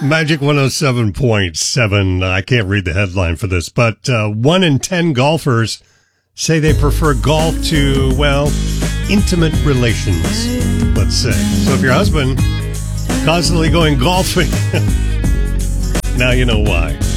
Magic 107.7. I can't read the headline for this, but 1 in 10 golfers say they prefer golf to, well, intimate relations, let's say. So if your husband constantly going golfing, now you know why.